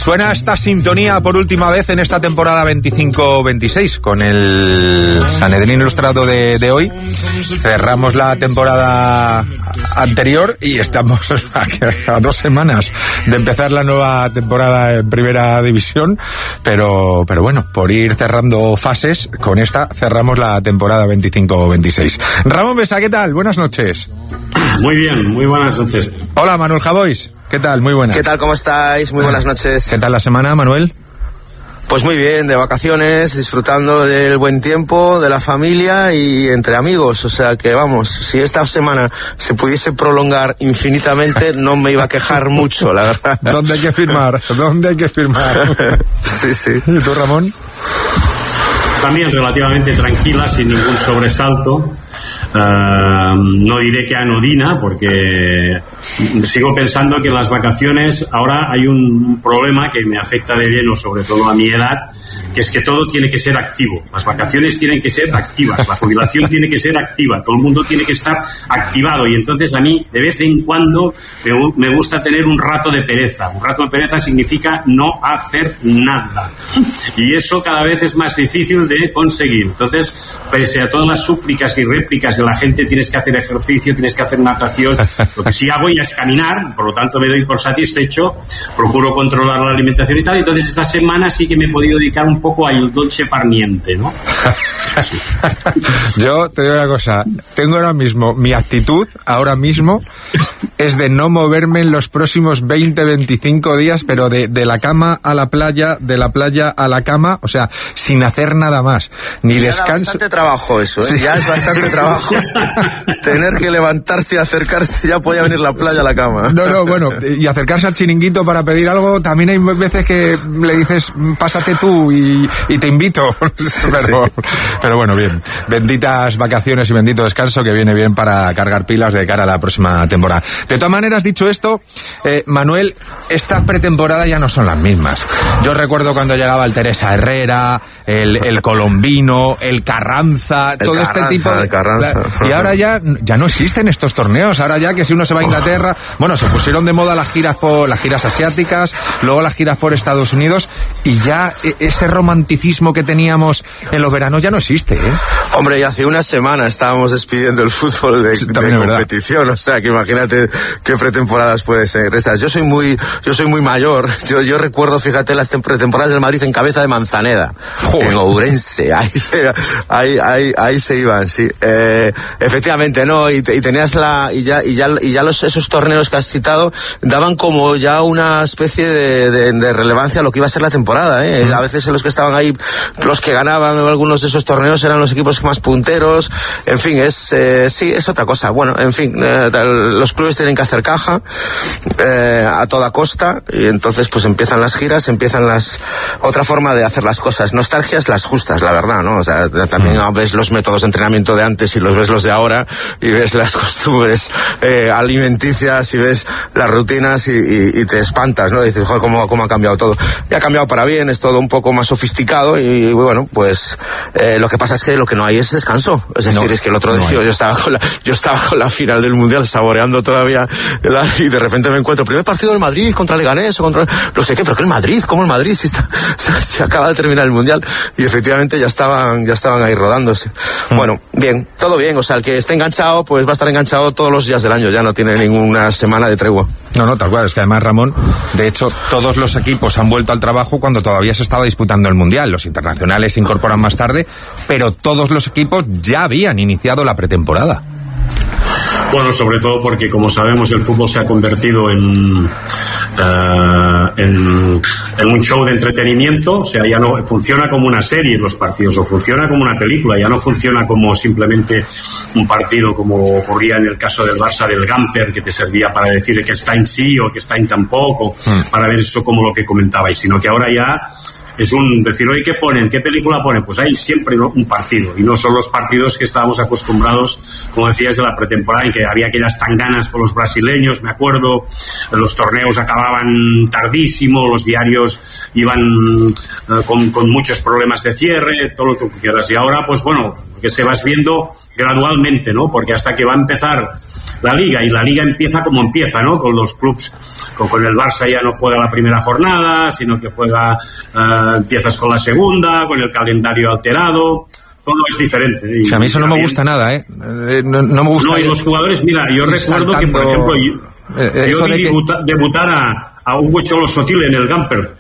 Suena esta sintonía por última vez en esta temporada 25-26 con el Sanedrín Ilustrado de hoy. Cerramos la temporada anterior y estamos a 2 semanas de empezar la nueva temporada en Primera División, pero bueno, por ir cerrando fases, con esta cerramos la temporada 25-26. Ramón Mesa, ¿qué tal? Buenas noches. Muy bien, muy buenas noches. Hola, Manuel Javois. ¿Qué tal? Muy buenas. ¿Qué tal? ¿Cómo estáis? Muy buenas noches. ¿Qué tal la semana, Manuel? Pues muy bien, de vacaciones, disfrutando del buen tiempo, de la familia y entre amigos. O sea que vamos, si esta semana se pudiese prolongar infinitamente, no me iba a quejar mucho, la verdad. ¿Dónde hay que firmar? ¿Dónde hay que firmar? Sí, sí. ¿Y tú, Ramón? También relativamente tranquila, sin ningún sobresalto. No diré que anodina, porque sigo pensando que en las vacaciones ahora hay un problema que me afecta de lleno, sobre todo a mi edad, que es que todo tiene que ser activo. Las vacaciones tienen que ser activas, la jubilación tiene que ser activa, todo el mundo tiene que estar activado, y entonces a mí de vez en cuando me gusta tener un rato de pereza. Un rato de pereza significa no hacer nada, y eso cada vez es más difícil de conseguir. Entonces, pese a todas las súplicas y réplicas de la gente, tienes que hacer ejercicio, tienes que hacer natación, lo que sí hago ya es caminar, por lo tanto me doy por satisfecho, procuro controlar la alimentación y tal. Entonces esta semana sí que me he podido dedicar un poco al dolce far niente, ¿no? Sí. Yo te digo una cosa, tengo ahora mismo, mi actitud ahora mismo es de no moverme en los próximos 20-25 días, pero de la cama a la playa, de la playa a la cama, o sea, sin hacer nada más, ni ya descanso. Es bastante trabajo eso, ¿eh? Sí. Ya es bastante trabajo. Tener que levantarse y acercarse, ya podía venir la playa a la cama. No, bueno, y acercarse al chiringuito para pedir algo, también hay veces que le dices, pásate tú y te invito. Pero bueno, bien. Benditas vacaciones y bendito descanso, que viene bien para cargar pilas de cara a la próxima temporada. De todas maneras, dicho esto, Manuel, esta pretemporada ya no son las mismas. Yo recuerdo cuando llegaba el Teresa Herrera, el Colombino, el Carranza, todo este tipo de... Y ahora ya no existen estos torneos. Ahora ya que si uno se va a Inglaterra, bueno, se pusieron de moda las giras asiáticas, luego las giras por Estados Unidos, y ya ese romanticismo que teníamos en los veranos ya no existe, ¿eh? Hombre, y hace una semana estábamos despidiendo el fútbol de competición, o sea que imagínate qué pretemporadas puede ser esas. Yo soy muy mayor. Yo recuerdo, fíjate, las pretemporadas del Madrid en cabeza de Manzaneda. En Ourense, ahí se iban, sí. Efectivamente, ¿no? Y tenías esos torneos que has citado daban como ya una especie de relevancia a lo que iba a ser la temporada, ¿eh? A veces los que estaban ahí, los que ganaban algunos de esos torneos eran los equipos más punteros. En fin, sí, es otra cosa. Bueno, en fin, los clubes tienen que hacer caja a toda costa, y entonces pues empiezan las giras, otra forma de hacer las cosas. Nostalgias las justas, la verdad, ¿no? O sea, también ves los métodos de entrenamiento de antes y ves los de ahora, y ves las costumbres alimenticias y ves las rutinas y te espantas, ¿no? Y dices, joder, cómo ha cambiado todo. Y ha cambiado para bien, es todo un poco más sofisticado, y bueno, pues lo que pasa es que lo que no hay es descanso. Es decir, es que el otro día yo estaba con la final del Mundial saboreando todavía y de repente me encuentro primer partido del Madrid contra el Leganés o contra no sé qué, pero que el Madrid, ¿cómo el Madrid? Si se acaba de terminar el Mundial, y efectivamente ya estaban ahí rodándose. Bueno, bien, todo bien, o sea, el que esté enganchado pues va a estar enganchado todos los días del año, ya no tiene ninguna semana de tregua. No, tal cual, es que además, Ramón, de hecho, todos los equipos han vuelto al trabajo cuando todavía se estaba disputando el Mundial. Los internacionales se incorporan más tarde, pero todos los equipos ya habían iniciado la pretemporada. Bueno, sobre todo porque, como sabemos, el fútbol se ha convertido en un show de entretenimiento. O sea, ya no funciona como una serie los partidos, o funciona como una película, ya no funciona como simplemente un partido como ocurría en el caso del Barça del Gamper, que te servía para decir que está en sí o que está en tampoco, para ver eso como lo que comentabais, sino que ahora ya es decir, oye, ¿qué ponen? ¿Qué película ponen? Pues hay siempre un partido, y no son los partidos que estábamos acostumbrados, como decías, de la pretemporada, en que había aquellas tanganas con los brasileños, me acuerdo, los torneos acababan tardísimo, los diarios iban con muchos problemas de cierre, todo lo que quieras, y ahora, pues bueno, que se vas viendo gradualmente, ¿no? Porque hasta que va a empezar la Liga, y la Liga empieza como empieza, ¿no? Con los clubs, con el Barça ya no juega la primera jornada, sino que empiezas con la segunda, con el calendario alterado. Todo es diferente. Y a mí eso no me gusta nada, ¿eh? No me gusta. No, y los jugadores, mira, yo recuerdo que, por ejemplo, yo vi debutar a Hugo Cholo Sotil en el Gamper.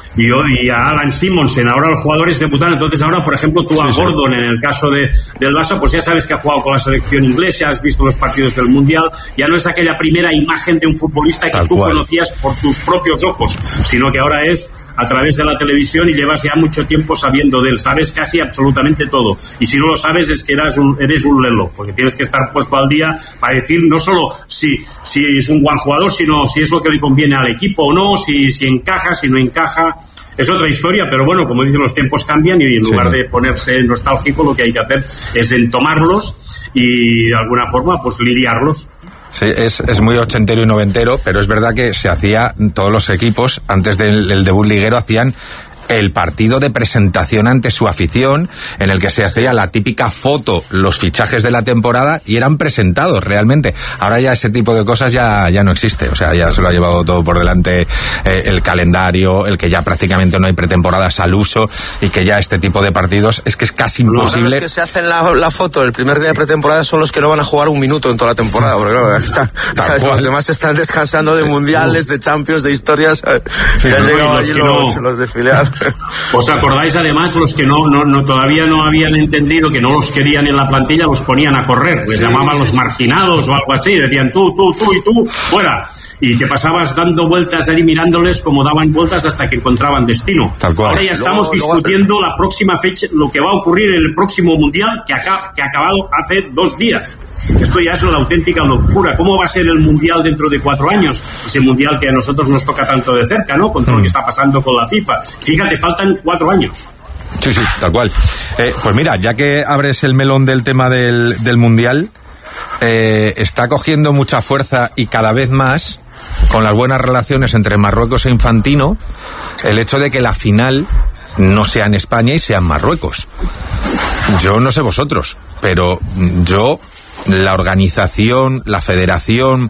Y a Alan Simonsen, ahora los jugadores debutan. Entonces ahora, por ejemplo, tú a Gordon, en el caso del Barça, pues ya sabes que ha jugado con la selección inglesa, has visto los partidos del Mundial, ya no es aquella primera imagen de un futbolista que tú conocías por tus propios ojos, sino que ahora es a través de la televisión y llevas ya mucho tiempo sabiendo de él, sabes casi absolutamente todo, y si no lo sabes es que eres un lelo, porque tienes que estar puesto al día para decir no solo si es un buen jugador, sino si es lo que le conviene al equipo o no, si encaja, si no encaja. Es otra historia, pero bueno, como dicen, los tiempos cambian y en lugar de ponerse nostálgico, lo que hay que hacer es entomarlos y de alguna forma pues lidiarlos. Sí, es muy ochentero y noventero, pero es verdad que se hacía, todos los equipos, antes del debut liguero, hacían el partido de presentación ante su afición, en el que se hacía la típica foto, los fichajes de la temporada, y eran presentados realmente. Ahora ya ese tipo de cosas ya no existe, o sea, ya se lo ha llevado todo por delante el calendario, el que ya prácticamente no hay pretemporadas al uso, y que ya este tipo de partidos es que es casi imposible. Los que se hacen la foto el primer día de pretemporada son los que no van a jugar un minuto en toda la temporada, porque claro, los demás están descansando de mundiales, de Champions, de historias. Ya han llegado allí los de filial. ¿Os acordáis además los que todavía no habían entendido que no los querían en la plantilla, los ponían a correr, les llamaban los marginados o algo así, decían tú y tú, fuera, y te pasabas dando vueltas ahí mirándoles como daban vueltas hasta que encontraban destino. Ahora ya estamos discutiendo la próxima fecha, lo que va a ocurrir en el próximo mundial que ha acabado hace 2 días. Esto ya es una auténtica locura. ¿Cómo va a ser el mundial dentro de 4 años? Ese mundial que a nosotros nos toca tanto de cerca, ¿no? Con todo lo que está pasando con la FIFA. Fíjate, faltan 4 años. Sí, tal cual. Pues mira, ya que abres el melón del tema del mundial, está cogiendo mucha fuerza y cada vez más, con las buenas relaciones entre Marruecos e Infantino, el hecho de que la final no sea en España y sea en Marruecos. Yo no sé vosotros, pero yo, la organización, la federación,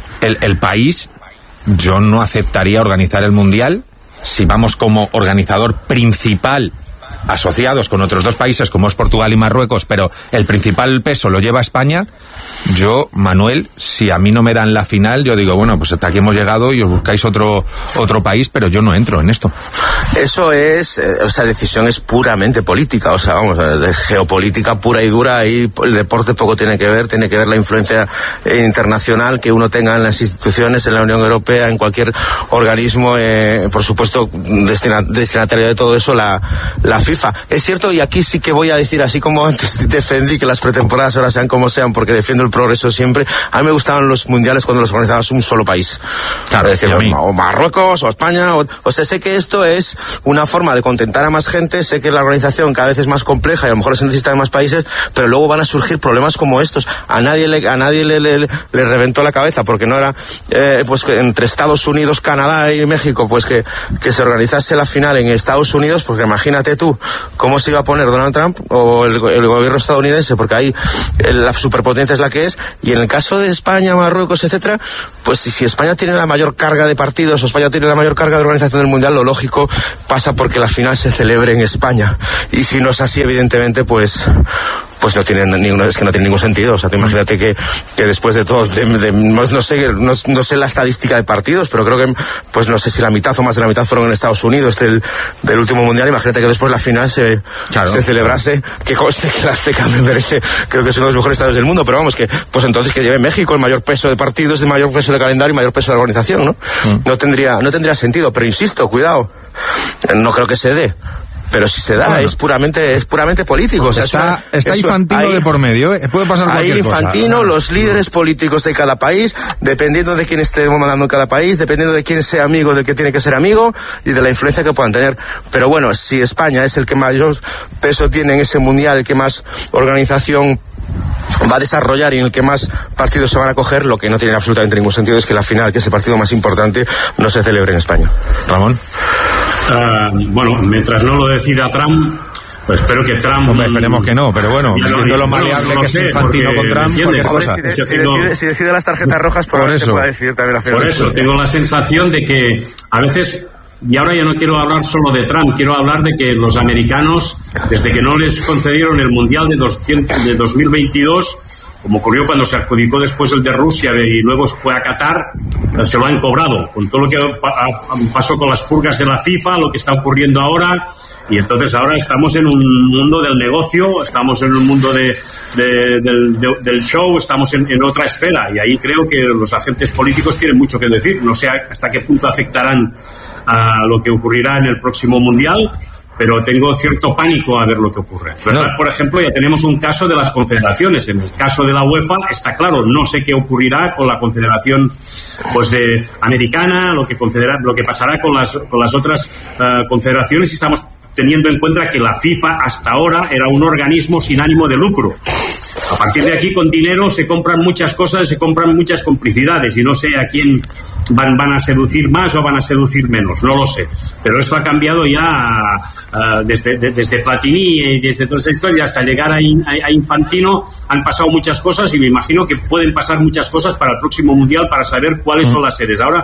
el país, yo no aceptaría organizar el mundial si vamos como organizador principal, asociados con otros 2 países como es Portugal y Marruecos, pero el principal peso lo lleva España. Yo, Manuel, si a mí no me dan la final, yo digo, bueno, pues hasta aquí hemos llegado y os buscáis otro país, pero yo no entro en esto. Eso esa decisión es puramente política, o sea, vamos, de geopolítica pura y dura, y el deporte poco tiene que ver la influencia internacional que uno tenga en las instituciones, en la Unión Europea, en cualquier organismo, por supuesto, destinatario de todo eso, la FIFA. Es cierto, y aquí sí que voy a decir, así como antes defendí que las pretemporadas ahora sean como sean, porque defiendo el progreso siempre, a mí me gustaban los mundiales cuando los organizabas un solo país. Claro, es decir, o Marruecos, o España, o sea, sé que esto es una forma de contentar a más gente, sé que la organización cada vez es más compleja y a lo mejor se necesita de más países, pero luego van a surgir problemas como estos. A nadie le reventó la cabeza porque no era pues que entre Estados Unidos, Canadá y México, pues que se organizase la final en Estados Unidos, porque imagínate tú cómo se iba a poner Donald Trump o el gobierno estadounidense, porque ahí la superpotencia es la que es, y en el caso de España, Marruecos, etcétera, pues si España tiene la mayor carga de partidos o España tiene la mayor carga de organización del mundial, lo lógico pasa porque la final se celebre en España, y si no es así, evidentemente, pues no tiene ningún sentido. O sea, tú imagínate que después de todos, no sé la estadística de partidos, pero creo que, pues no sé si la mitad o más de la mitad fueron en Estados Unidos del último mundial. Imagínate que después la final se celebrase, que conste que la Azteca me merece, creo que es uno de los mejores estadios del mundo, pero vamos, que pues entonces que lleve México el mayor peso de partidos, el mayor peso de calendario y mayor peso de organización, ¿no? No tendría sentido, pero insisto, cuidado, no creo que se dé. Pero si se da, bueno, es puramente político. O sea, está Infantino de por medio, puede pasar cualquier cosa. Ahí Infantino, los líderes políticos de cada país, dependiendo de quién esté mandando en cada país, dependiendo de quién sea amigo del que tiene que ser amigo y de la influencia que puedan tener. Pero bueno, si España es el que mayor peso tiene en ese mundial, el que más organización va a desarrollar y en el que más partidos se van a coger, lo que no tiene absolutamente ningún sentido es que la final, que es el partido más importante, no se celebre en España. Ramón. Bueno, mientras no lo decida Trump, Pues espero que Trump... Hombre, esperemos que no, pero bueno, viendo lo maleable que es Infantino con Trump, cualquier cosa. Si decide las tarjetas rojas, por eso puede decidir también la final. Por eso tengo la sensación de que a veces... Y ahora ya no quiero hablar solo de Trump, quiero hablar de que los americanos, desde que no les concedieron el Mundial de 2022, como ocurrió cuando se adjudicó después el de Rusia y luego fue a Qatar, se lo han cobrado, con todo lo que pasó con las purgas de la FIFA, lo que está ocurriendo ahora, y entonces ahora estamos en un mundo del negocio, estamos en un mundo del show, estamos en otra esfera, y ahí creo que los agentes políticos tienen mucho que decir. No sé hasta qué punto afectarán a lo que ocurrirá en el próximo Mundial, pero tengo cierto pánico a ver lo que ocurre. ¿Verdad? Por ejemplo, ya tenemos un caso de las confederaciones. En el caso de la UEFA está claro, no sé qué ocurrirá con la confederación de americana, lo que pasará con las otras confederaciones, y estamos teniendo en cuenta que la FIFA hasta ahora era un organismo sin ánimo de lucro. A partir de aquí, con dinero se compran muchas cosas, se compran muchas complicidades, y no sé a quién van a seducir más o van a seducir menos, no lo sé. Pero esto ha cambiado ya desde Platini y desde toda esa historia hasta llegar a Infantino. Han pasado muchas cosas y me imagino que pueden pasar muchas cosas para el próximo Mundial, para saber cuáles son las sedes. Ahora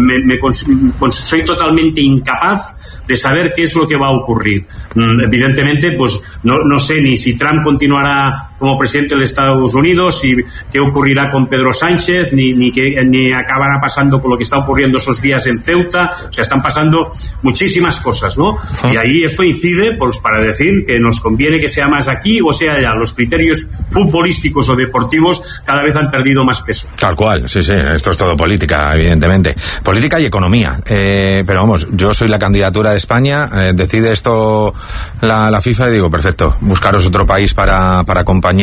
soy totalmente incapaz de saber qué es lo que va a ocurrir. Evidentemente, pues no sé ni si Trump continuará como presidente de Estados Unidos, y qué ocurrirá con Pedro Sánchez, ni acabará pasando con lo que está ocurriendo esos días en Ceuta. O sea, están pasando muchísimas cosas, ¿no? Y ahí esto incide, pues, para decir que nos conviene que sea más aquí o sea allá. Los criterios futbolísticos o deportivos cada vez han perdido más peso. Tal cual, sí, esto es todo política, evidentemente. Política y economía. Pero vamos, yo soy la candidatura de España, decide esto la FIFA y digo, perfecto, buscaros otro país para acompañar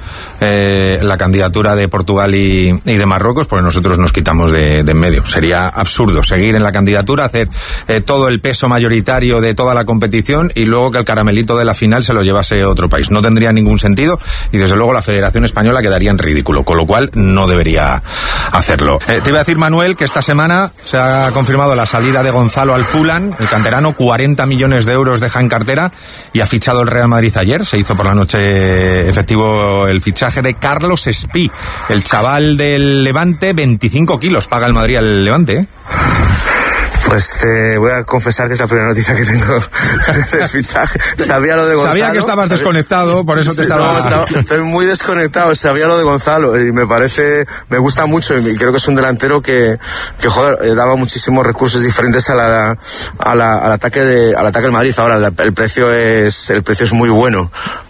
la candidatura de Portugal y de Marruecos, porque nosotros nos quitamos de en medio. Sería absurdo seguir en la candidatura, hacer todo el peso mayoritario de toda la competición y luego que el caramelito de la final se lo llevase otro país. No tendría ningún sentido, y desde luego la Federación Española quedaría en ridículo, con lo cual no debería hacerlo. Te iba a decir, Manuel, que esta semana se ha confirmado la salida de Gonzalo al Fulham, el canterano. 40 millones de euros deja en cartera, y ha fichado el Real Madrid ayer. Se hizo por la noche efectivo el fichaje de Carlos Espí, el chaval del Levante. 25 kilos paga el Madrid al Levante, ¿eh? Pues te voy a confesar que es la primera noticia que tengo del fichaje. Sabía lo de Gonzalo. Sabía que estabas desconectado, por eso te estaba... No, estoy muy desconectado. Sabía lo de Gonzalo y me gusta mucho, y creo que es un delantero que joder, daba muchísimos recursos diferentes al ataque del Madrid. Ahora el precio es muy bueno.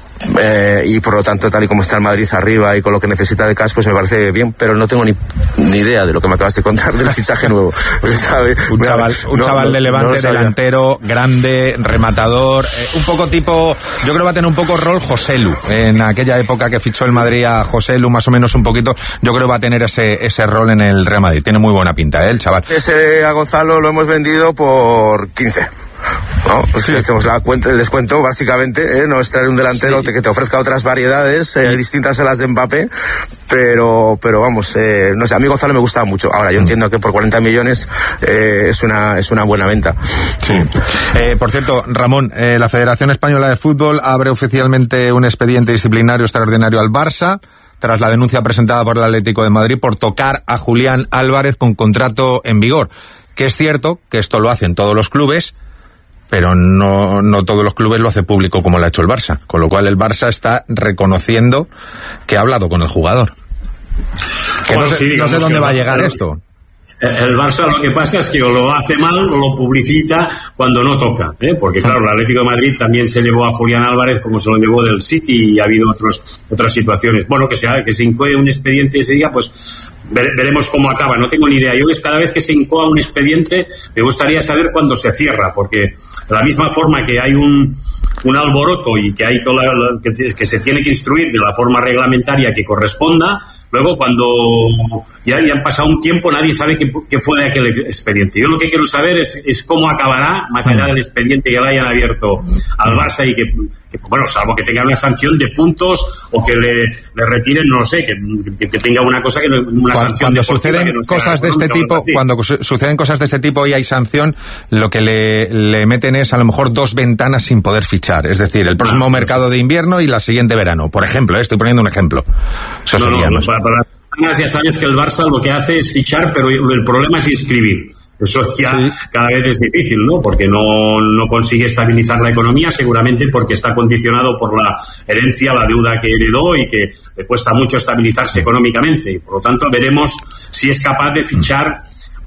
Y por lo tanto, tal y como está el Madrid arriba y con lo que necesita de cash, pues me parece bien, pero no tengo ni idea de lo que me acabas de contar del fichaje nuevo. Un chaval de Levante, delantero, grande, rematador, un poco tipo, yo creo que va a tener un poco rol Joselu. En aquella época que fichó el Madrid a Joselu, más o menos un poquito, yo creo que va a tener ese rol en el Real Madrid. Tiene muy buena pinta, el chaval. A Gonzalo lo hemos vendido por 15. No, pues sí. Hacemos el descuento, básicamente, no es traer un delantero que te ofrezca otras variedades distintas a las de Mbappé, pero vamos, no sé, a mí Gonzalo me gusta mucho. Ahora, yo entiendo que por 40 millones es una buena venta. Sí. Por cierto, Ramón, la Federación Española de Fútbol abre oficialmente un expediente disciplinario extraordinario al Barça tras la denuncia presentada por el Atlético de Madrid por tocar a Julián Álvarez con contrato en vigor. Que es cierto que esto lo hacen todos los clubes, pero no todos los clubes lo hace público como lo ha hecho el Barça, con lo cual el Barça está reconociendo que ha hablado con el jugador. Que no sé dónde va a llegar esto. El Barça lo que pasa es que o lo hace mal o lo publicita cuando no toca, porque claro, el Atlético de Madrid también se llevó a Julián Álvarez como se lo llevó del City, y ha habido otras situaciones. Bueno, que se incoe un expediente ese día, pues veremos cómo acaba. No tengo ni idea. Yo cada vez que se incoa un expediente me gustaría saber cuándo se cierra, porque de la misma forma que hay un alboroto y que hay que se tiene que instruir de la forma reglamentaria que corresponda, luego cuando ya han pasado un tiempo nadie sabe qué fue de aquel expediente. Yo lo que quiero saber es cómo acabará, más allá del expediente que le hayan abierto al Barça y que bueno, salvo que tenga una sanción de puntos o que le retiren, no lo sé, que tenga una cosa que una sanción. Cuando suceden cosas de este tipo, cuando suceden cosas de este tipo y hay sanción, lo que le meten es a lo mejor 2 ventanas sin poder fichar, es decir, el próximo mercado de invierno y la siguiente verano, por ejemplo, estoy poniendo un ejemplo. Eso sería para ya sabes que el Barça lo que hace es fichar, pero el problema es inscribir. Eso ya cada vez es difícil, ¿no? Porque no consigue estabilizar la economía, seguramente porque está condicionado por la herencia, la deuda que heredó y que le cuesta mucho estabilizarse económicamente. Y por lo tanto veremos si es capaz de fichar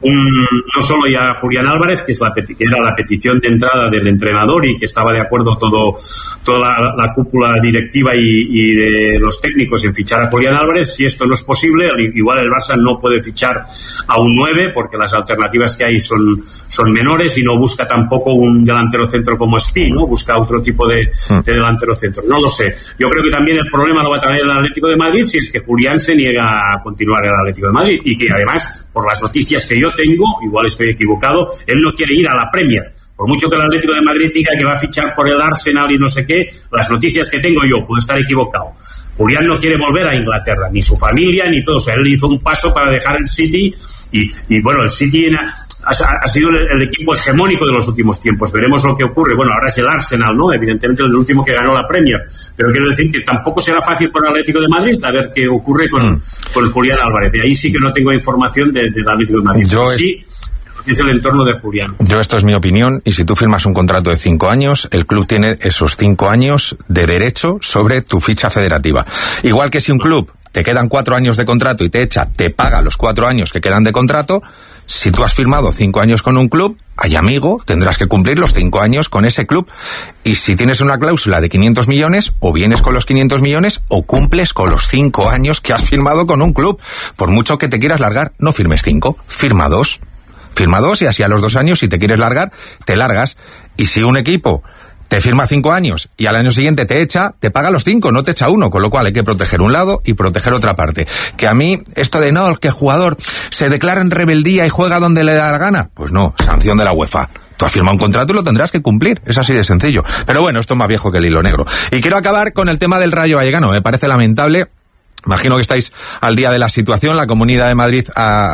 no solo ya Julián Álvarez, que era la petición de entrada del entrenador y que estaba de acuerdo toda la cúpula directiva y de los técnicos en fichar a Julián Álvarez. Si esto no es posible, igual el Barça no puede fichar a un 9 porque las alternativas que hay son menores, y no busca tampoco un delantero centro como Spi, ¿no? Busca otro tipo de delantero centro. No lo sé. Yo creo que también el problema lo va a traer el Atlético de Madrid si es que Julián se niega a continuar en el Atlético de Madrid, y que además, por las noticias que yo tengo, igual estoy equivocado, él no quiere ir a la Premier. Por mucho que el Atlético de Madrid diga que va a fichar por el Arsenal y no sé qué, las noticias que tengo yo, puedo estar equivocado. Julián no quiere volver a Inglaterra, ni su familia, ni todo. O sea, él hizo un paso para dejar el City y bueno, el City ha sido el equipo hegemónico de los últimos tiempos. Veremos lo que ocurre. Bueno, ahora es el Arsenal, ¿no? Evidentemente el último que ganó la Premier. Pero quiero decir que tampoco será fácil para el Atlético de Madrid a ver qué ocurre con Julián Álvarez. De ahí sí que no tengo información del Atlético de Madrid. Sí, es el entorno de Julián. Esto es mi opinión, y si tú firmas un contrato de 5 años, el club tiene esos 5 años de derecho sobre tu ficha federativa. Igual que si un club te quedan 4 años de contrato y te paga los 4 años que quedan de contrato, si tú has firmado 5 años con un club, ay amigo, tendrás que cumplir los 5 años con ese club. Y si tienes una cláusula de 500 millones, o vienes con los 500 millones o cumples con los 5 años que has firmado con un club. Por mucho que te quieras largar, no firmes 5, firma 2. Firma 2 y así a los 2 años, si te quieres largar, te largas. Y si un equipo te firma 5 años y al año siguiente te echa, te paga los 5, no te echa 1, con lo cual hay que proteger un lado y proteger otra parte. Que a mí, esto de no, que el jugador se declara en rebeldía y juega donde le da la gana, pues no, sanción de la UEFA. Tú has firmado un contrato y lo tendrás que cumplir, es así de sencillo. Pero bueno, esto es más viejo que el hilo negro. Y quiero acabar con el tema del Rayo Vallecano, me parece lamentable. Imagino que estáis al día de la situación. La Comunidad de Madrid,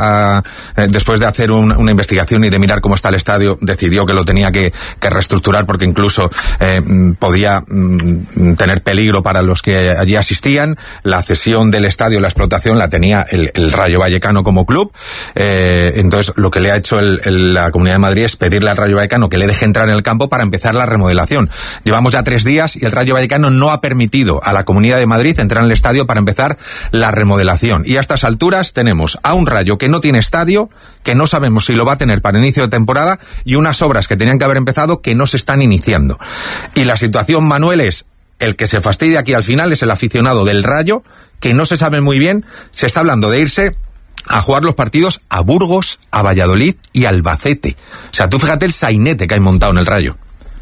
después de hacer una investigación y de mirar cómo está el estadio, decidió que lo tenía que reestructurar porque incluso podía tener peligro para los que allí asistían. La cesión del estadio, la explotación, la tenía el Rayo Vallecano como club. Entonces, lo que le ha hecho la Comunidad de Madrid es pedirle al Rayo Vallecano que le deje entrar en el campo para empezar la remodelación. Llevamos ya 3 días y el Rayo Vallecano no ha permitido a la Comunidad de Madrid entrar en el estadio para empezar la remodelación. Y a estas alturas tenemos a un Rayo que no tiene estadio, que no sabemos si lo va a tener para inicio de temporada, y unas obras que tenían que haber empezado que no se están iniciando. Y la situación, Manuel, es el que se fastidia aquí al final es el aficionado del Rayo, que no se sabe muy bien. Se está hablando de irse a jugar los partidos a Burgos, a Valladolid y a Albacete. O sea, tú fíjate el sainete que hay montado en el Rayo.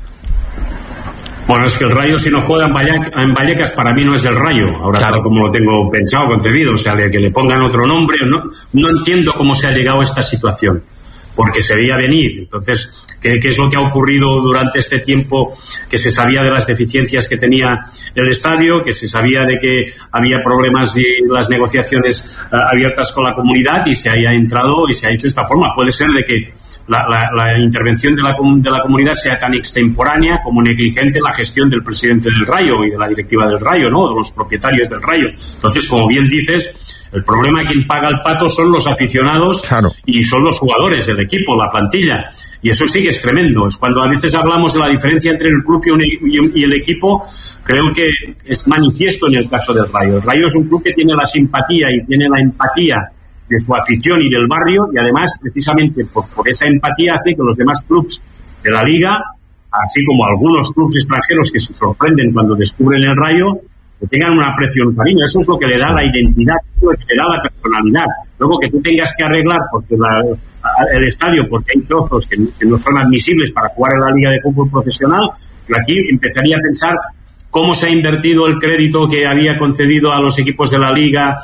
Bueno, es que el Rayo, si no juega en Vallecas, para mí no es el Rayo. Ahora, claro, como lo tengo pensado, concebido, o sea, que le pongan otro nombre. No entiendo cómo se ha llegado a esta situación, porque se veía venir. Entonces, ¿qué es lo que ha ocurrido durante este tiempo? Que se sabía de las deficiencias que tenía el estadio, que se sabía de que había problemas de las negociaciones abiertas con la comunidad, y se haya entrado y se ha hecho de esta forma. Puede ser de que la intervención de la comunidad sea tan extemporánea como negligente la gestión del presidente del Rayo y de la directiva del Rayo, ¿no? De los propietarios del Rayo. Entonces, como bien dices, el problema, quien paga el pato son los aficionados, claro, y son los jugadores, el equipo, la plantilla. Y eso sí que es tremendo. Es cuando a veces hablamos de la diferencia entre el club y el equipo, creo que es manifiesto en el caso del Rayo. El Rayo es un club que tiene la simpatía y tiene la empatía de su afición y del barrio, y además, precisamente por esa empatía, hace que los demás clubs de la Liga, así como algunos clubs extranjeros que se sorprenden cuando descubren el Rayo, que tengan un aprecio y un cariño. Eso es lo que le da la identidad, lo que le da la personalidad. Luego, que tú tengas que arreglar porque el estadio, porque hay trozos que no son admisibles para jugar en la Liga de Fútbol Profesional, yo aquí empezaría a pensar cómo se ha invertido el crédito que había concedido a los equipos de la Liga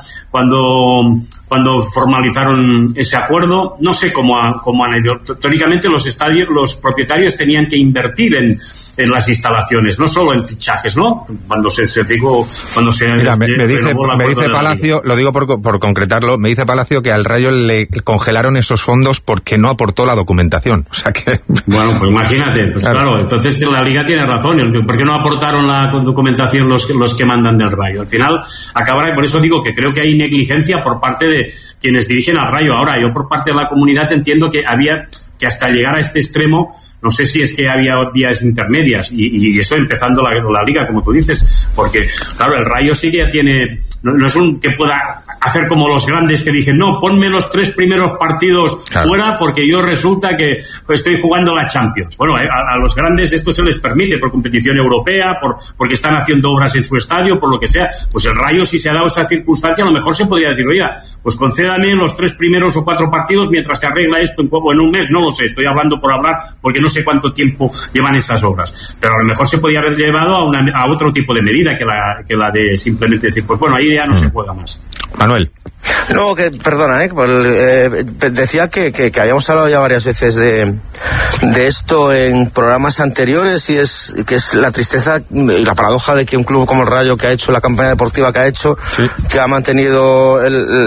cuando formalizaron ese acuerdo. No sé cómo han ido. Teóricamente los propietarios tenían que invertir en las instalaciones, no solo en fichajes, ¿no? Cuando se Mira, me dice Palacio, lo digo por concretarlo, me dice Palacio que al Rayo le congelaron esos fondos porque no aportó la documentación. O sea que... Bueno, pues imagínate, pues claro, entonces la Liga tiene razón. ¿Por qué no aportaron la documentación los que mandan del Rayo? Al final acabará, y por eso digo que creo que hay negligencia por parte de quienes dirigen al Rayo. Ahora, yo por parte de la comunidad entiendo que hasta llegar a este extremo, no sé si es que había vías intermedias y estoy empezando la Liga, como tú dices, porque claro, el Rayo sí que ya tiene, no es un que pueda hacer como los grandes que dicen, no, ponme los 3 primeros partidos fuera porque yo resulta que estoy jugando la Champions. Bueno, a los grandes esto se les permite por competición europea, porque están haciendo obras en su estadio, por lo que sea. Pues el Rayo, si se ha dado esa circunstancia, a lo mejor se podría decir, oiga, pues concédame los 3 primeros o 4 partidos mientras se arregla esto en un mes, no lo sé, estoy hablando por hablar porque no sé cuánto tiempo llevan esas obras, pero a lo mejor se podría haber llevado a otro tipo de medida que la de simplemente decir, pues bueno, ahí ya no se juega más. Manuel. No, perdona, decía que habíamos hablado ya varias veces de esto en programas anteriores, y que es la tristeza y la paradoja de que un club como el Rayo, que ha hecho la campaña deportiva que ha hecho, que ha mantenido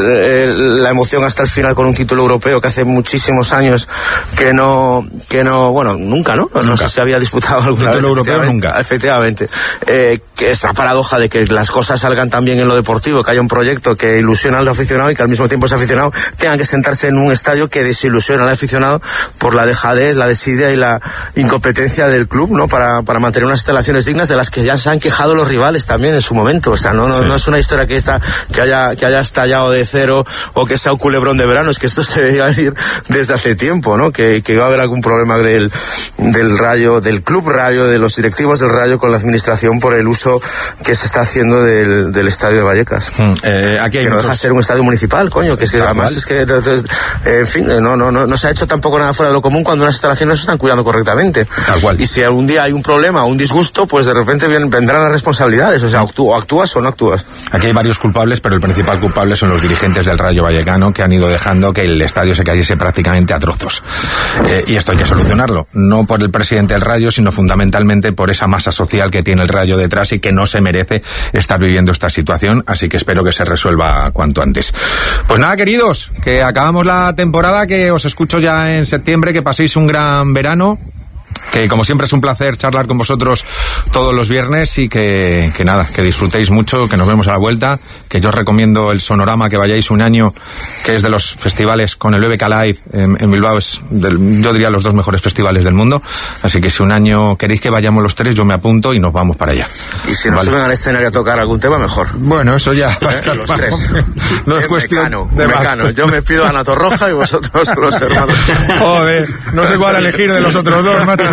la emoción hasta el final con un título europeo que hace muchísimos años que no, bueno, nunca, ¿no? No sé si había disputado algún título europeo nunca. Efectivamente. Que esa paradoja de que las cosas salgan tan bien en lo deportivo, que haya un proyecto que ilusiona al aficionado y que al mismo tiempo ese aficionado tenga que sentarse en un estadio que desilusiona al aficionado por la dejadez, la desidia y la incompetencia del club, ¿no? Para mantener unas instalaciones dignas de las que ya se han quejado los rivales también en su momento. O sea, no es una historia que haya estallado de cero o que sea un culebrón de verano, es que esto se debía ir desde hace tiempo, ¿no? Que iba a haber algún problema del Rayo, del club Rayo, de los directivos del Rayo con la administración por el uso que se está haciendo del estadio de Vallecas. Aquí hay que no deja de ser un estadio municipal, coño, que es que además es que en fin, no se ha hecho tampoco nada fuera de lo común cuando unas instalaciones se están cuidando correctamente. Tal cual. Y si algún día hay un problema o un disgusto, pues de repente vendrán las responsabilidades, o sea, o actúas o no actúas. Aquí hay varios culpables, pero el principal culpable son los dirigentes del Rayo Vallecano, que han ido dejando que el estadio se cayese prácticamente a trozos. Y esto hay que solucionarlo, no por el presidente del Rayo, sino fundamentalmente por esa masa social que tiene el Rayo detrás y que no se merece estar viviendo esta situación, así que espero que se resuelva cuanto antes. Pues nada, queridos, que acabamos la temporada, que os escucho ya en septiembre, que paséis un gran verano, que como siempre es un placer charlar con vosotros todos los viernes y que nada, que disfrutéis mucho, que nos vemos a la vuelta, que yo os recomiendo el Sonorama, que vayáis un año, que es de los festivales con el BBK Live en Bilbao, yo diría los 2 mejores festivales del mundo, así que si un año queréis que vayamos los 3, yo me apunto y nos vamos para allá. Y si nos suben al escenario a tocar algún tema, mejor. Bueno, eso ya los 3. No es cuestión de Mecano. Yo me pido a Ana Torroja y vosotros los hermanos. Joder, no sé cuál elegir de los otros 2, macho.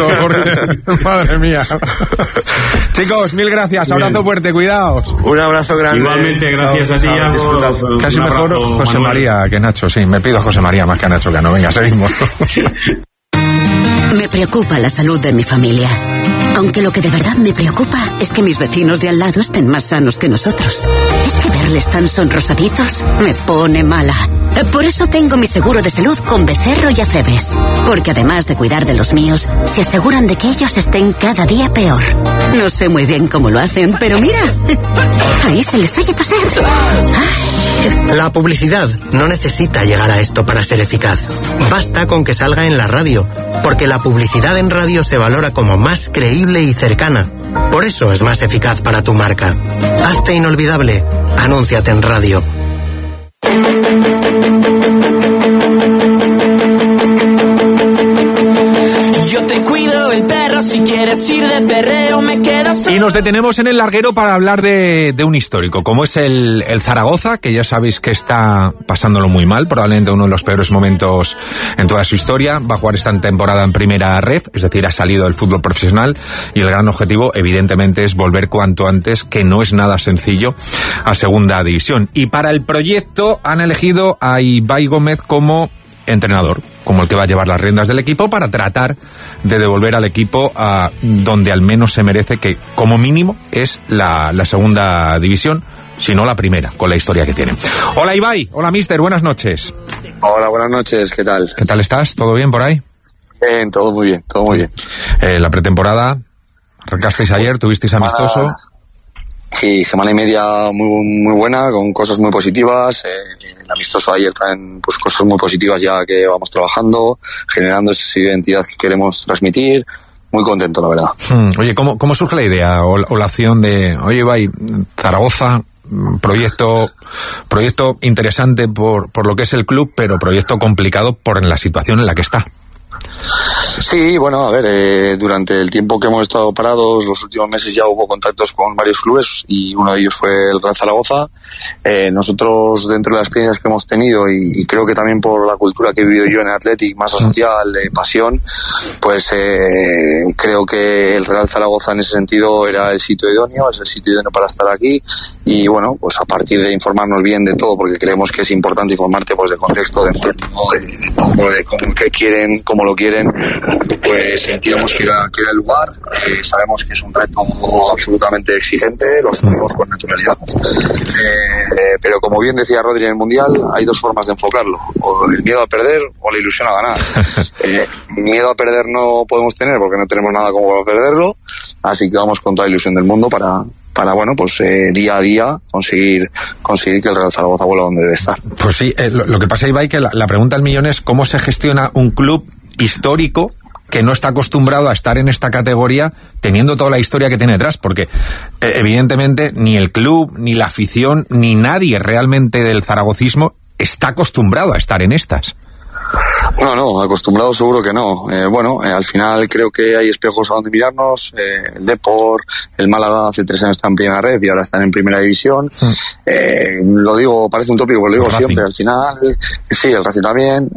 Madre mía. Chicos, mil gracias, abrazo fuerte, cuidaos. Un abrazo grande. Igualmente, gracias a ti. Casi mejor José Manuel. María que Nacho, sí, me pido a José María más que a Nacho Cano. Venga, seguimos. Me preocupa la salud de mi familia. Aunque lo que de verdad me preocupa es que mis vecinos de al lado estén más sanos que nosotros. Es que verles tan sonrosaditos me pone mala. Por eso tengo mi seguro de salud con Becerro y Acebes. Porque además de cuidar de los míos, se aseguran de que ellos estén cada día peor. No sé muy bien cómo lo hacen, pero mira, ahí se les oye toser. Ay. La publicidad no necesita llegar a esto para ser eficaz. Basta con que salga en la radio, porque la publicidad en radio se valora como más creíble y cercana. Por eso es más eficaz para tu marca. Hazte inolvidable. Anúnciate en radio. Yo te cuido el perro, si quieres ir de perreo me quedo solo. Y nos detenemos en el larguero para hablar de un histórico, como es el Zaragoza, que ya sabéis que está pasándolo muy mal, probablemente uno de los peores momentos en toda su historia. Va a jugar esta temporada en primera ref, es decir, ha salido del fútbol profesional, y el gran objetivo evidentemente es volver cuanto antes, que no es nada sencillo, a segunda división. Y para el proyecto han elegido a Ibai Gómez como entrenador, como el que va a llevar las riendas del equipo, para tratar de devolver al equipo a donde al menos se merece, que como mínimo es la segunda división, si no la primera, con la historia que tiene. Hola Ibai, hola mister, buenas noches. Hola, buenas noches, ¿qué tal? ¿Qué tal estás? ¿Todo bien por ahí? Bien, todo muy bien, todo muy bien. La pretemporada, Arrancasteis ayer, tuvisteis amistoso. Sí, semana y media muy buena, con cosas muy positivas. El amistoso ayer también, pues cosas muy positivas ya que vamos trabajando, generando esa identidad que queremos transmitir. Muy contento, la verdad. Oye, ¿cómo surge la idea o la acción de, oye, Ibai, Zaragoza, proyecto interesante por lo que es el club, pero proyecto complicado por la situación en la que está? Sí, bueno, a ver, durante el tiempo que hemos estado parados, los últimos meses ya hubo contactos con varios clubes y uno de ellos fue el Real Zaragoza. Nosotros, dentro de las experiencias que hemos tenido y creo que también por la cultura que he vivido yo en Athletic, masa social, pasión, pues creo que el Real Zaragoza en ese sentido era el sitio idóneo, es el sitio idóneo para estar aquí y bueno, pues a partir de informarnos bien de todo, porque creemos que es importante informarte pues del contexto, de cómo que quieren, cómo lo quieren, pues sentíamos que era el lugar. Sabemos que es un reto absolutamente exigente, lo asumimos con naturalidad, pero como bien decía Rodri en el Mundial, hay dos formas de enfocarlo: o el miedo a perder o la ilusión a ganar. Miedo a perder no podemos tener porque no tenemos nada como para perderlo, así que vamos con toda la ilusión del mundo para bueno, pues día a día conseguir que el Real Zaragoza vuelva donde debe estar. Pues sí, lo que pasa, Ibai, que la pregunta del millón es cómo se gestiona un club histórico que no está acostumbrado a estar en esta categoría teniendo toda la historia que tiene detrás, porque evidentemente ni el club, ni la afición, ni nadie realmente del zaragocismo está acostumbrado a estar en estas. No, acostumbrado seguro que no. Al final creo que hay espejos a donde mirarnos. El Depor, el Málaga hace 3 años está en primera red y ahora están en primera división. Lo digo, parece un tópico, pero lo digo siempre. Al final, sí, el Racing también.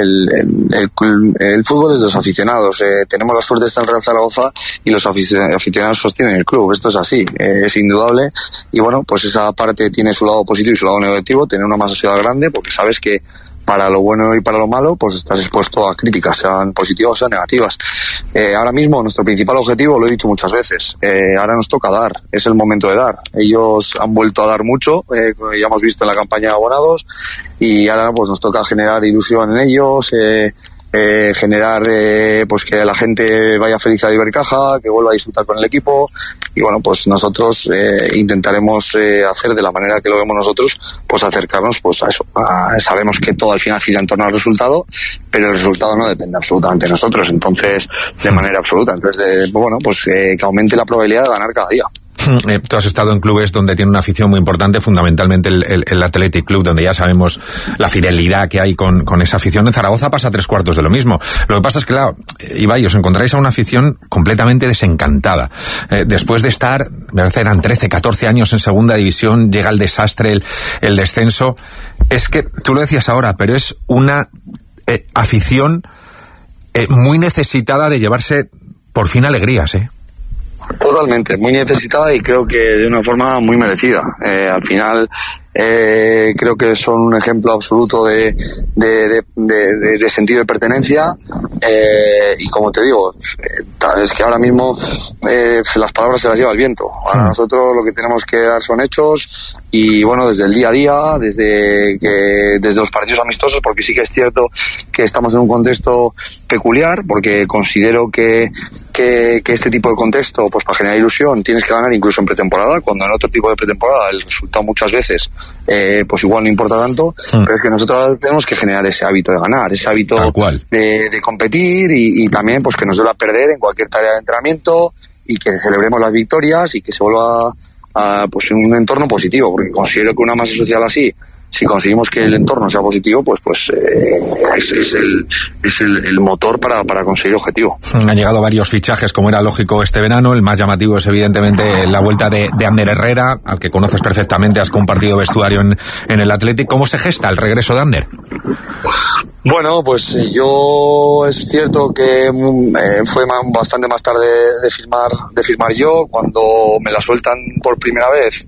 El fútbol es de los aficionados. Tenemos la suerte de estar en Real Zaragoza y los aficionados sostienen el club. Esto es así, es indudable. Y bueno, pues esa parte tiene su lado positivo y su lado negativo. Tener una masa social grande, porque sabes que para lo bueno y para lo malo, pues estás expuesto a críticas, sean positivas o sean negativas. Ahora mismo nuestro principal objetivo, lo he dicho muchas veces, ahora nos toca dar, es el momento de dar. Ellos han vuelto a dar mucho, ya hemos visto en la campaña de abonados, y ahora pues nos toca generar ilusión en ellos, generar pues que la gente vaya feliz a Ibercaja, que vuelva a disfrutar con el equipo, y bueno, pues nosotros intentaremos hacer de la manera que lo vemos nosotros, pues acercarnos pues a eso. Sabemos que todo al final gira en torno al resultado, pero el resultado no depende absolutamente de nosotros, entonces de manera absoluta, entonces que aumente la probabilidad de ganar cada día. Tú has estado en clubes donde tiene una afición muy importante, fundamentalmente el Athletic Club, donde ya sabemos la fidelidad que hay con esa afición. En Zaragoza pasa 3/4 de lo mismo. Lo que pasa es que, claro, Ibai, os encontráis a una afición completamente desencantada. Después de estar, me parece, eran 13, 14 años en segunda división, llega el desastre, el descenso. Es que, tú lo decías ahora, pero es una afición muy necesitada de llevarse por fin alegrías, Totalmente, muy necesitada y creo que de una forma muy merecida. Al final creo que son un ejemplo absoluto de sentido de pertenencia, y como te digo, es que ahora mismo las palabras se las lleva el viento. Ahora nosotros lo que tenemos que dar son hechos y bueno, desde el día a día, desde los partidos amistosos, porque sí que es cierto que estamos en un contexto peculiar, porque considero que este tipo de contexto, pues para generar ilusión tienes que ganar incluso en pretemporada, cuando en otro tipo de pretemporada el resultado muchas veces pues igual no importa tanto, pero es que nosotros tenemos que generar ese hábito de ganar, ese hábito de competir y también pues que nos duela perder en cualquier tarea de entrenamiento y que celebremos las victorias y que se vuelva pues un entorno positivo, porque considero que una masa social así, si conseguimos que el entorno sea positivo, pues es el motor para conseguir el objetivo. Han llegado varios fichajes, como era lógico este verano. El más llamativo es evidentemente la vuelta de Ander Herrera, al que conoces perfectamente, has compartido vestuario en el Athletic. ¿Cómo se gesta el regreso de Ander? Bueno, pues yo es cierto que fue bastante más tarde de firmar yo. Cuando me la sueltan por primera vez,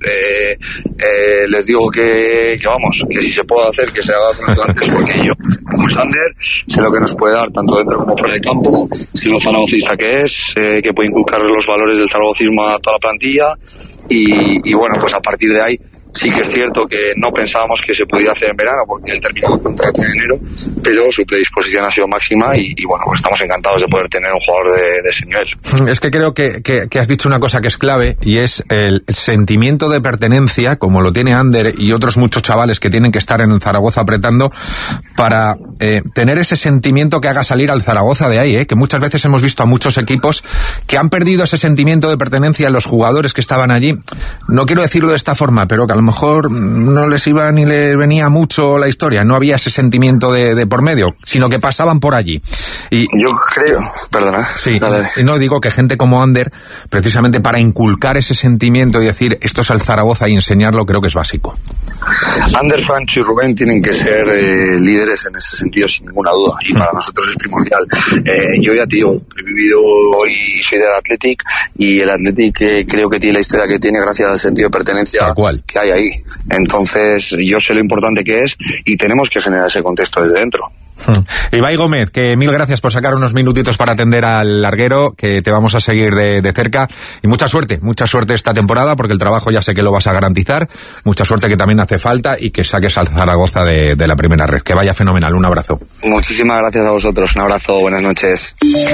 les digo que vamos, que si se puede hacer, que se haga cuanto antes, porque yo, como Ander, sé lo que nos puede dar tanto dentro como fuera de campo, si lo zaragocista que es, que puede inculcar los valores del zaragocismo a toda la plantilla y bueno, pues a partir de ahí Sí que es cierto que no pensábamos que se podía hacer en verano porque él terminó el contrato en enero, pero su predisposición ha sido máxima y bueno, pues estamos encantados de poder tener un jugador de ese nivel. Es que creo que has dicho una cosa que es clave y es el sentimiento de pertenencia, como lo tiene Ander y otros muchos chavales que tienen que estar en el Zaragoza apretando para tener ese sentimiento que haga salir al Zaragoza de ahí, que muchas veces hemos visto a muchos equipos que han perdido ese sentimiento de pertenencia en los jugadores que estaban allí. No quiero decirlo de esta forma, pero que a lo mejor no les iba ni les venía mucho la historia, no había ese sentimiento de por medio, sino que pasaban por allí. Y yo creo, perdona. Sí, y no digo que gente como Ander, precisamente para inculcar ese sentimiento y decir esto es el Zaragoza y enseñarlo, creo que es básico. Ander, Francho y Rubén tienen que ser líderes en ese sentido sin ninguna duda y para nosotros es primordial. Yo ya te digo, he vivido hoy, soy del Athletic y el Athletic creo que tiene la historia que tiene gracias al sentido de pertenencia que hay ahí. Entonces yo sé lo importante que es y tenemos que generar ese contexto desde dentro. Ibai Gómez, que mil gracias por sacar unos minutitos para atender al larguero, que te vamos a seguir de cerca y mucha suerte esta temporada porque el trabajo ya sé que lo vas a garantizar, mucha suerte que también hace falta y que saques al Zaragoza de la primera red, que vaya fenomenal, un abrazo. Muchísimas gracias a vosotros, un abrazo, buenas noches.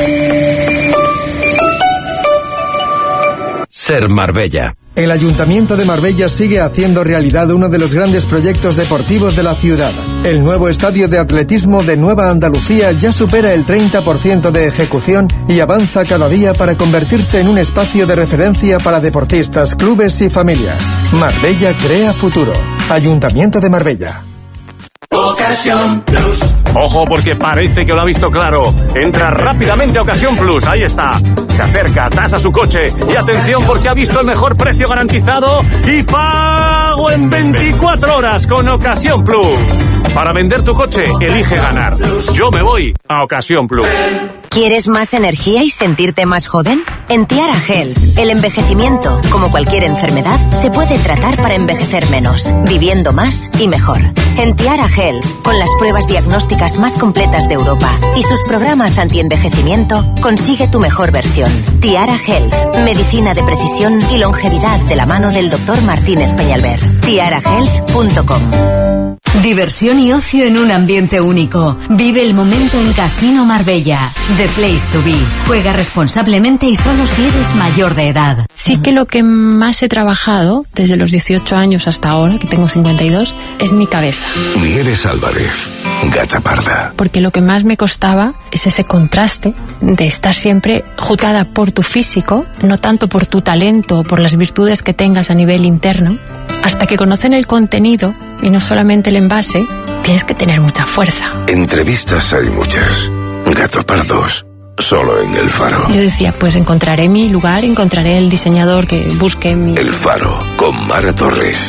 Ser Marbella. El Ayuntamiento de Marbella sigue haciendo realidad uno de los grandes proyectos deportivos de la ciudad. El nuevo estadio de atletismo de Nueva Andalucía ya supera el 30% de ejecución y avanza cada día para convertirse en un espacio de referencia para deportistas, clubes y familias. Marbella crea futuro. Ayuntamiento de Marbella. Ocasión Plus. Ojo porque parece que lo ha visto claro. Entra rápidamente a Ocasión Plus, ahí está. Se acerca, tasa su coche y atención porque ha visto el mejor precio garantizado y pago en 24 horas con Ocasión Plus. Para vender tu coche, elige ganar. Yo me voy a Ocasión Plus. ¿Quieres más energía y sentirte más joven? En Tiara Health, el envejecimiento, como cualquier enfermedad, se puede tratar para envejecer menos, viviendo más y mejor. En Tiara Health, con las pruebas diagnósticas más completas de Europa y sus programas anti-envejecimiento, consigue tu mejor versión. Tiara Health, medicina de precisión y longevidad de la mano del Dr. Martínez Peñalver. tiarahealth.com. Diversión y ocio en un ambiente único. Vive el momento en Casino Marbella. The Place to Be. Juega responsablemente y solo si eres mayor de edad. Sí que lo que más he trabajado desde los 18 años hasta ahora, que tengo 52, es mi cabeza. Nieves Álvarez, Gata Parda. Porque lo que más me costaba es ese contraste de estar siempre juzgada por tu físico, no tanto por tu talento o por las virtudes que tengas a nivel interno. Hasta que conocen el contenido y no solamente el envase, tienes que tener mucha fuerza. Entrevistas hay muchas. Gatos Pardos, solo en El Faro. Yo decía, pues encontraré mi lugar, encontraré el diseñador que busque mi... El Faro, con Mara Torres.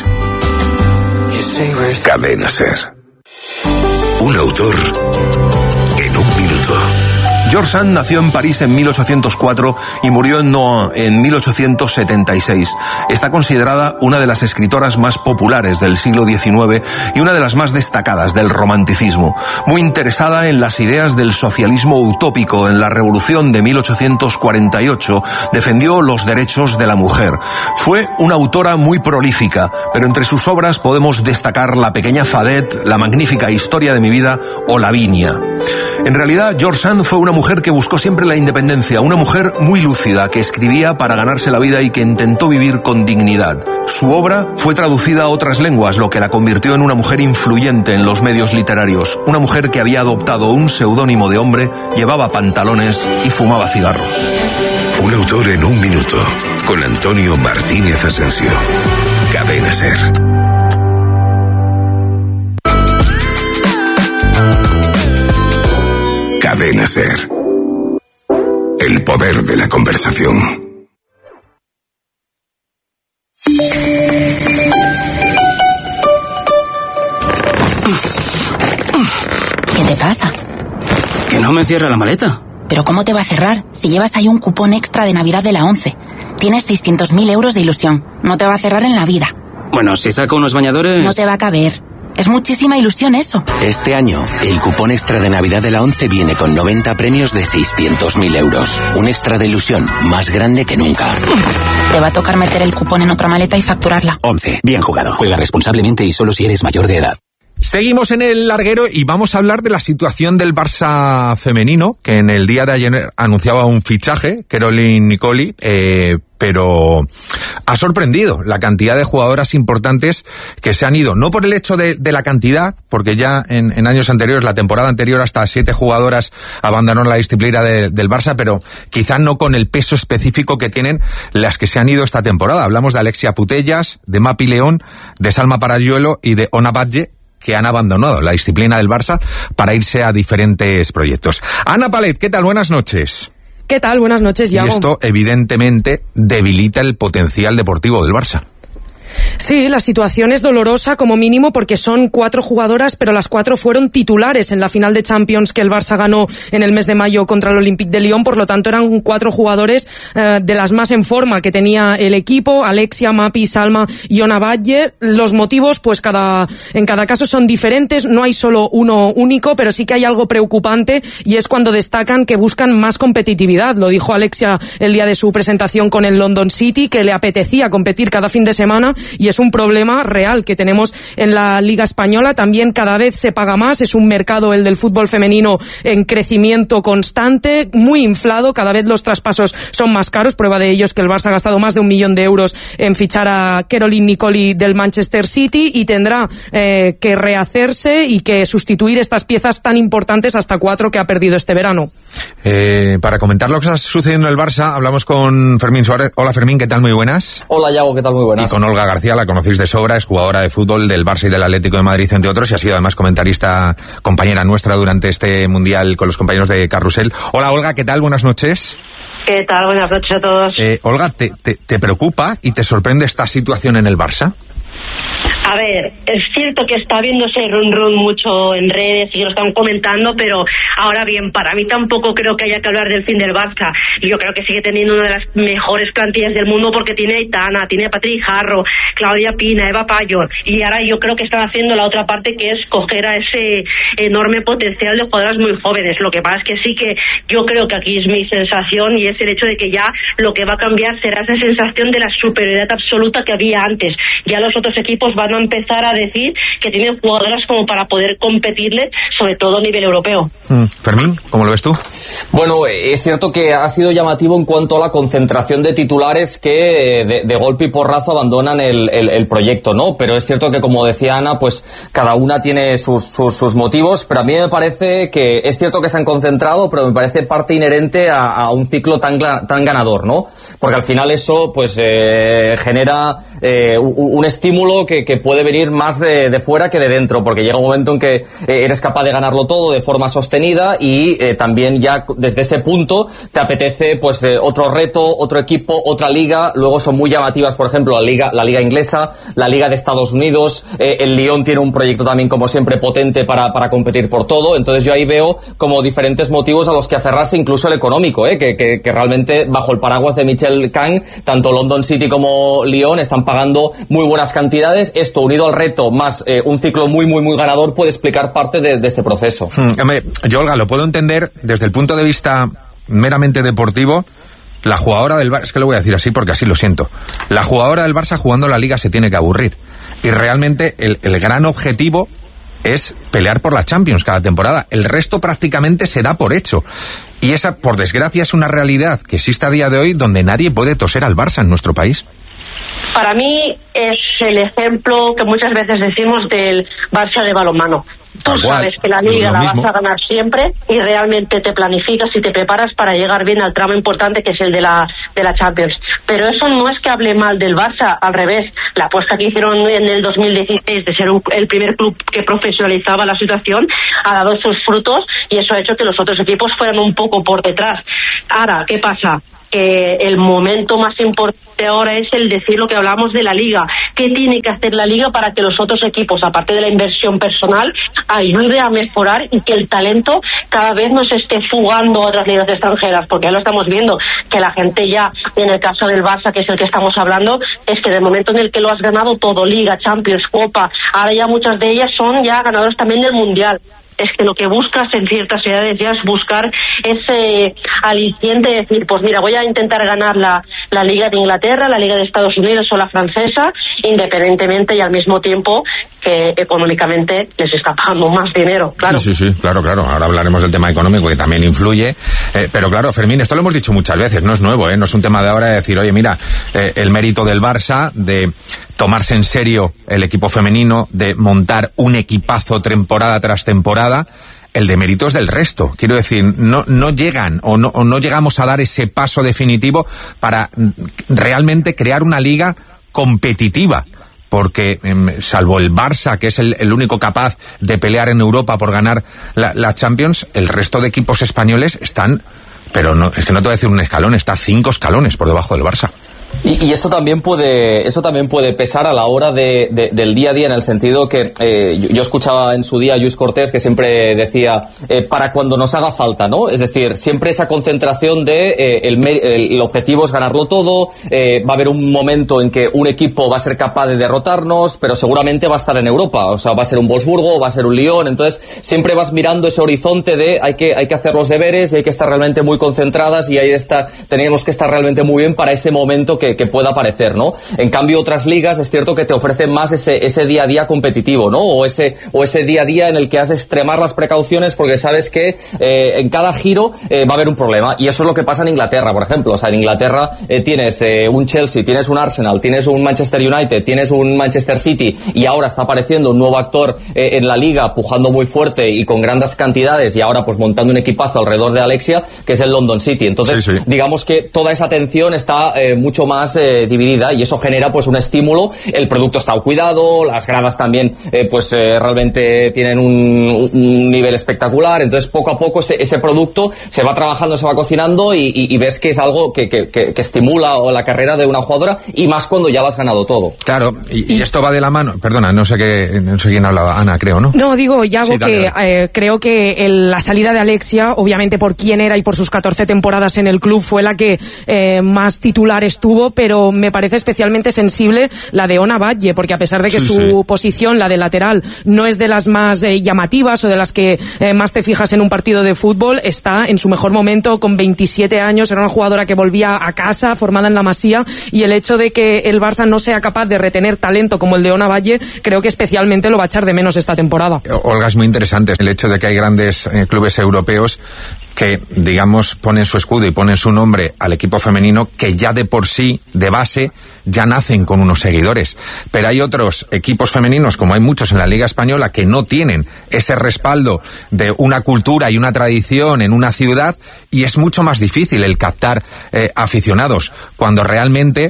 Cadena Ser. Un autor en un minuto. George Sand nació en París en 1804 y murió en Nohant en 1876. Está considerada una de las escritoras más populares del siglo XIX y una de las más destacadas del romanticismo. Muy interesada en las ideas del socialismo utópico, en la Revolución de 1848, defendió los derechos de la mujer. Fue una autora muy prolífica, pero entre sus obras podemos destacar La pequeña Fadet, La magnífica historia de mi vida o Lavinia. En realidad, George Sand fue una mujer que buscó siempre la independencia, una mujer muy lúcida, que escribía para ganarse la vida y que intentó vivir con dignidad. Su obra fue traducida a otras lenguas, lo que la convirtió en una mujer influyente en los medios literarios, una mujer que había adoptado un seudónimo de hombre, llevaba pantalones y fumaba cigarros. Un autor en un minuto, con Antonio Martínez Asensio. Cadena Ser. Cadena Ser. El poder de la conversación. ¿Qué te pasa? Que no me cierra la maleta. ¿Pero cómo te va a cerrar? Si llevas ahí un cupón extra de Navidad de la 11. Tienes 600.000 euros de ilusión. No te va a cerrar en la vida. Bueno, si saco unos bañadores... No te va a caber. Es muchísima ilusión eso. Este año, el cupón extra de Navidad de la ONCE viene con 90 premios de 600.000 euros. Un extra de ilusión más grande que nunca. Te va a tocar meter el cupón en otra maleta y facturarla. 11. Bien jugado. Juega responsablemente y solo si eres mayor de edad. Seguimos en el larguero y vamos a hablar de la situación del Barça femenino, que en el día de ayer anunciaba un fichaje, Caroline Nicoli, pero ha sorprendido la cantidad de jugadoras importantes que se han ido, no por el hecho de la cantidad, porque ya en años anteriores, la temporada anterior, hasta 7 jugadoras abandonaron la disciplina del Barça, pero quizá no con el peso específico que tienen las que se han ido esta temporada. Hablamos de Alexia Putellas, de Mapi León, de Salma Parayuelo y de Ona Batlle, que han abandonado la disciplina del Barça para irse a diferentes proyectos. Ana Palet, ¿qué tal? Buenas noches. ¿Qué tal? Buenas noches, Iago. Y esto, evidentemente, debilita el potencial deportivo del Barça. Sí, la situación es dolorosa como mínimo porque son 4 jugadoras, pero las 4 fueron titulares en la final de Champions que el Barça ganó en el mes de mayo contra el Olympique de Lyon, por lo tanto eran 4 jugadores de las más en forma que tenía el equipo, Alexia, Mapi, Salma y Ona Batlle. Los motivos, pues en cada caso son diferentes, no hay solo uno único, pero sí que hay algo preocupante y es cuando destacan que buscan más competitividad. Lo dijo Alexia el día de su presentación con el London City, que le apetecía competir cada fin de semana, y es un problema real que tenemos en la Liga Española. También cada vez se paga más, es un mercado, el del fútbol femenino, en crecimiento constante, muy inflado, cada vez los traspasos son más caros. Prueba de ello es que el Barça ha gastado más de 1 millón de euros en fichar a Caroline Nicoli del Manchester City y tendrá que rehacerse y que sustituir estas piezas tan importantes, hasta 4 que ha perdido este verano. Para comentar lo que está sucediendo en el Barça, hablamos con Fermín Suárez. Hola Fermín, ¿qué tal? Muy buenas. Hola Iago, ¿qué tal? Muy buenas. Y con Olga García, la conocéis de sobra, es jugadora de fútbol del Barça y del Atlético de Madrid, entre otros, y ha sido además comentarista, compañera nuestra durante este Mundial con los compañeros de Carrusel. Hola Olga, ¿qué tal? Buenas noches. ¿Qué tal? Buenas noches a todos. Olga, ¿te preocupa y te sorprende esta situación en el Barça? A ver, es cierto que está viéndose run mucho en redes y lo están comentando, pero ahora bien, para mí tampoco creo que haya que hablar del fin del Barça. Yo creo que sigue teniendo una de las mejores plantillas del mundo porque tiene a Aitana, tiene a Patrick Jarro, Claudia Pina, Eva Payor, y ahora yo creo que están haciendo la otra parte, que es coger a ese enorme potencial de jugadoras muy jóvenes. Lo que pasa es que sí que yo creo que aquí es mi sensación, y es el hecho de que ya lo que va a cambiar será esa sensación de la superioridad absoluta que había antes. Ya los otros equipos van a empezar a decir que tienen jugadoras como para poder competirle, sobre todo a nivel europeo. Fermín, ¿cómo lo ves tú? Bueno, es cierto que ha sido llamativo en cuanto a la concentración de titulares que de golpe y porrazo abandonan el proyecto, ¿no? Pero es cierto que, como decía Ana, pues cada una tiene sus motivos, pero a mí me parece que es cierto que se han concentrado, pero me parece parte inherente a un ciclo tan ganador, ¿no? Porque al final eso pues genera un estímulo que puede venir más de fuera que de dentro, porque llega un momento en que eres capaz de ganarlo todo de forma sostenida y también ya desde ese punto te apetece pues otro reto, otro equipo, otra liga. Luego son muy llamativas, por ejemplo, la liga inglesa, la liga de Estados Unidos, el Lyon tiene un proyecto también, como siempre, potente para competir por todo. Entonces yo ahí veo como diferentes motivos a los que aferrarse, incluso el económico, que realmente bajo el paraguas de Michel Kang, tanto London City como Lyon están pagando muy buenas cantidades. Esto, unido al reto, más un ciclo muy ganador, puede explicar parte de este proceso. Yo, Olga, lo puedo entender desde el punto de vista meramente deportivo. La jugadora del Barça, es que lo voy a decir así porque así lo siento, la jugadora del Barça jugando la Liga se tiene que aburrir, y realmente el gran objetivo es pelear por la Champions cada temporada. El resto prácticamente se da por hecho, y esa, por desgracia, es una realidad que existe a día de hoy, donde nadie puede toser al Barça en nuestro país. Para mí es el ejemplo que muchas veces decimos del Barça de balonmano. Tú sabes que la Liga la vas a ganar siempre y realmente te planificas y te preparas para llegar bien al tramo importante, que es el de la Champions. Pero eso no es que hable mal del Barça, al revés. La apuesta que hicieron en el 2016 de ser el primer club que profesionalizaba la situación ha dado sus frutos, y eso ha hecho que los otros equipos fueran un poco por detrás. Ahora, ¿qué pasa? Que el momento más importante ahora es el decir lo que hablamos de la Liga. ¿Qué tiene que hacer la Liga para que los otros equipos, aparte de la inversión personal, ayude a mejorar y que el talento cada vez no se esté fugando a otras ligas extranjeras? Porque ya lo estamos viendo, que que la gente ya, en el caso del Barça, que es el que estamos hablando, es que en el momento en el que lo has ganado todo, Liga, Champions, Copa, ahora ya muchas de ellas son ya ganadores también del Mundial. Es que lo que buscas en ciertas edades ya es buscar ese aliciente de decir, pues mira, voy a intentar ganar la Liga de Inglaterra, la Liga de Estados Unidos o la francesa, independientemente y al mismo tiempo que económicamente les está pagando más dinero, claro. Sí, claro. Ahora hablaremos del tema económico, que también influye. Pero claro, Fermín, esto lo hemos dicho muchas veces, no es nuevo, no es un tema de ahora de decir, oye, mira, el mérito del Barça de tomarse en serio el equipo femenino, de montar un equipazo temporada tras temporada, el de méritos del resto. Quiero decir, no llegan o no llegamos a dar ese paso definitivo para realmente crear una liga competitiva. Porque salvo el Barça, que es el único capaz de pelear en Europa por ganar la Champions, el resto de equipos españoles están, pero no, es que no te voy a decir un escalón, está 5 escalones por debajo del Barça. Y eso también puede pesar a la hora del día a día, en el sentido que yo escuchaba en su día a Lluís Cortés, que siempre decía para cuando nos haga falta, ¿no? Es decir, siempre esa concentración de el objetivo es ganarlo todo, va a haber un momento en que un equipo va a ser capaz de derrotarnos, pero seguramente va a estar en Europa, o sea, va a ser un Wolfsburgo, va a ser un Lyon, entonces siempre vas mirando ese horizonte de hay que hacer los deberes y hay que estar realmente muy concentradas y tenemos que estar realmente muy bien para ese momento que pueda aparecer, ¿no? En cambio, otras ligas es cierto que te ofrecen más ese día a día competitivo, ¿no? O ese día a día en el que has de extremar las precauciones porque sabes que en cada giro va a haber un problema, y eso es lo que pasa en Inglaterra, por ejemplo. O sea, en Inglaterra tienes un Chelsea, tienes un Arsenal, tienes un Manchester United, tienes un Manchester City, y ahora está apareciendo un nuevo actor en la liga, pujando muy fuerte y con grandes cantidades, y ahora pues montando un equipazo alrededor de Alexia, que es el London City. Entonces, digamos que toda esa atención está mucho más dividida, y eso genera pues un estímulo. El producto está cuidado, las gradas también realmente tienen un nivel espectacular. Entonces, poco a poco ese producto se va trabajando, se va cocinando, y ves que es algo que estimula la carrera de una jugadora, y más cuando ya lo has ganado todo. Claro, y esto va de la mano. Perdona, no sé quién hablaba, Ana, creo, ¿no? No, digo, Yago, que creo que la salida de Alexia, obviamente por quién era y por sus 14 temporadas en el club, fue la que más titulares tuvo, pero me parece especialmente sensible la de Ona Batlle, porque a pesar de que su posición, la de lateral, no es de las más llamativas o de las que más te fijas en un partido de fútbol, está en su mejor momento con 27 años, era una jugadora que volvía a casa, formada en la Masía, y el hecho de que el Barça no sea capaz de retener talento como el de Ona Batlle, creo que especialmente lo va a echar de menos esta temporada. Olga, es muy interesante el hecho de que hay grandes clubes europeos que, digamos, ponen su escudo y ponen su nombre al equipo femenino, que ya de por sí, de base, ya nacen con unos seguidores. Pero hay otros equipos femeninos, como hay muchos en la Liga Española, que no tienen ese respaldo de una cultura y una tradición en una ciudad, y es mucho más difícil el captar aficionados. Cuando realmente,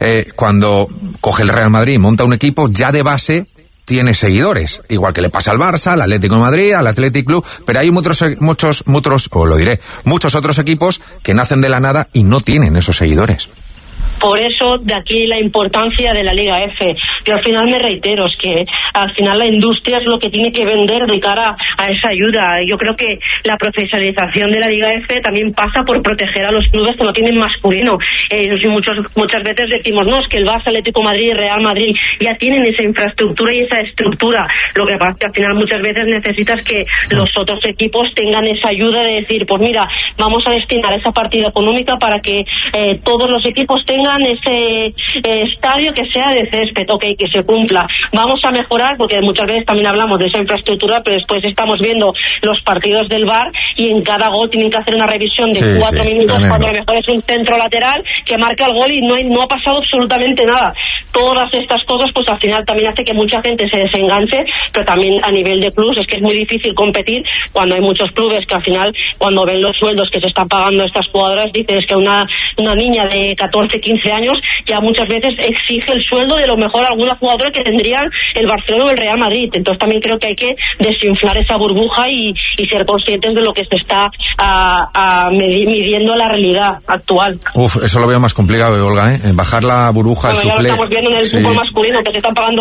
cuando coge el Real Madrid y monta un equipo, ya de base tiene seguidores, igual que le pasa al Barça, al Atlético de Madrid, al Athletic Club, pero hay muchos otros equipos que nacen de la nada y no tienen esos seguidores. Por eso, de aquí la importancia de la Liga F. Yo al final me reitero, es que al final la industria es lo que tiene que vender de cara a esa ayuda. Yo creo que la profesionalización de la Liga F también pasa por proteger a los clubes que no tienen masculino. Muchas veces decimos, no, es que el Barça, Atlético de Madrid, Real Madrid ya tienen esa infraestructura y esa estructura. Lo que pasa es que al final muchas veces necesitas que los otros equipos tengan esa ayuda de decir, pues mira, vamos a destinar esa partida económica para que todos los equipos tengan ese estadio que sea de césped, que se cumpla. Vamos a mejorar, porque muchas veces también hablamos de esa infraestructura, pero después estamos viendo los partidos del VAR y en cada gol tienen que hacer una revisión de 4 minutos, cuando a lo mejor es un centro lateral que marca el gol y no ha pasado absolutamente nada. Todas estas cosas pues al final también hace que mucha gente se desenganche, pero también a nivel de clubes es que es muy difícil competir cuando hay muchos clubes que al final, cuando ven los sueldos que se están pagando a estas jugadoras, dicen es que una niña de 14, 15 años ya muchas veces exige el sueldo de lo mejor alguna jugadora que tendrían el Barcelona o el Real Madrid. Entonces también creo que hay que desinflar esa burbuja y ser conscientes de lo que se está midiendo la realidad actual. Eso lo veo más complicado, Olga, ¿eh? Bajar la burbuja, el suflé. Ya lo estamos viendo en el fútbol masculino, que se están pagando